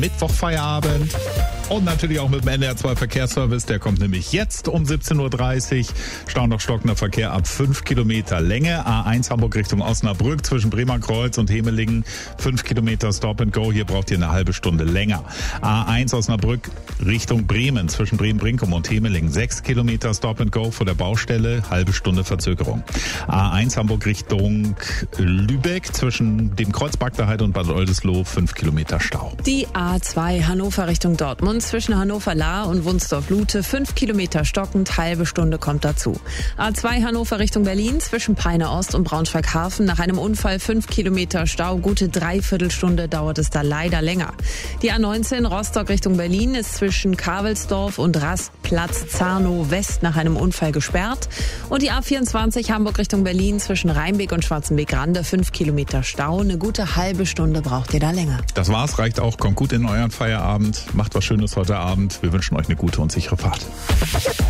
Mittwoch Feierabend. Und natürlich auch mit dem NDR 2 Verkehrsservice. Der kommt nämlich jetzt um 17.30 Uhr. Stau noch stockender Verkehr ab 5 Kilometer Länge. A1 Hamburg Richtung Osnabrück zwischen Bremerkreuz und Hemelingen. 5 Kilometer Stop and Go. Hier braucht ihr eine halbe Stunde länger. A1 Osnabrück Richtung Bremen zwischen Bremen-Brinkum und Hemelingen. 6 Kilometer Stop and Go vor der Baustelle. Halbe Stunde Verzögerung. A1 Hamburg Richtung Lübeck zwischen dem Kreuz Bagdaheide und Bad Oldesloe. 5 Kilometer Stau. Die A2 Hannover Richtung Dortmund zwischen Hannover-Lahr und Wunsdorf-Lute 5 Kilometer stockend, halbe Stunde kommt dazu. A2 Hannover Richtung Berlin zwischen Peine Ost und Braunschweig-Hafen nach einem Unfall 5 Kilometer Stau, gute Dreiviertelstunde dauert es da leider länger. Die A19 Rostock Richtung Berlin ist zwischen Kavelsdorf und Rastplatz Zarnow West nach einem Unfall gesperrt. Und die A24 Hamburg Richtung Berlin zwischen Rheinbeck und Schwarzenbeck-Rande 5 Kilometer Stau, eine gute halbe Stunde braucht ihr da länger. Das war's, reicht auch, kommt gut in euren Feierabend, macht was Schönes heute Abend. Wir wünschen euch eine gute und sichere Fahrt.